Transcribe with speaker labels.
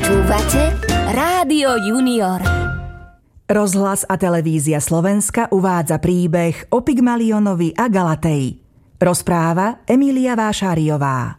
Speaker 1: Počúvate Rádio Junior.
Speaker 2: Rozhlas a televízia Slovenska uvádza príbeh o Pygmalionovi a Galateji. Rozpráva Emília Vášáriová.